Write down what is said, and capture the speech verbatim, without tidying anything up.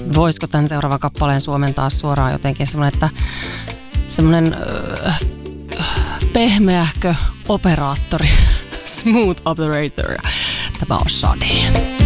voisiko tämän seuraavan kappaleen suomentaa suoraan jotenkin semmoinen, että semmoinen äh, pehmeähkö operaattori, smooth operator. Tämä on Sade.